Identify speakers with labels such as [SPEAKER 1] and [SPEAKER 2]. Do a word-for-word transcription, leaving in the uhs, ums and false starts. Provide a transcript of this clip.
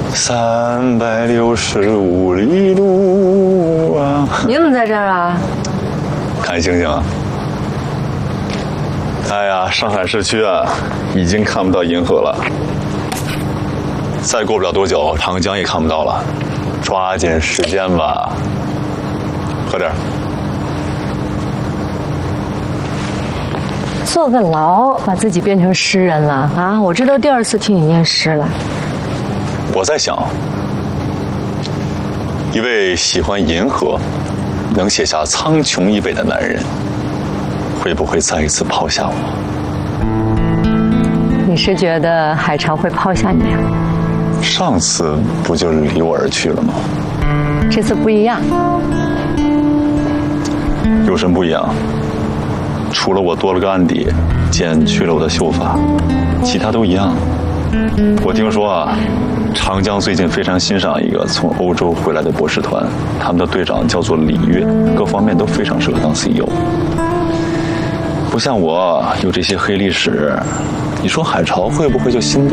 [SPEAKER 1] 三百六十五里路啊！
[SPEAKER 2] 你怎么在这儿啊？
[SPEAKER 1] 看星星啊！哎呀，上海市区啊，已经看不到银河了。再过不了多久，长江也看不到了。抓紧时间吧，喝点。
[SPEAKER 2] 坐个牢，把自己变成诗人了啊！我这都第二次听你念诗了。
[SPEAKER 1] 我在想，一位喜欢银河，能写下苍穹一北的男人，会不会再一次抛下我？
[SPEAKER 2] 你是觉得海潮会抛下你啊？
[SPEAKER 1] 上次不就离我而去了吗？
[SPEAKER 2] 这次不一样。
[SPEAKER 1] 有什么不一样？除了我多了个案底，剪去了我的秀发，其他都一样。我听说啊，长江最近非常欣赏一个从欧洲回来的博士团，他们的队长叫做李月，各方面都非常适合当 C E O。不像我有这些黑历史，你说海潮会不会就心动？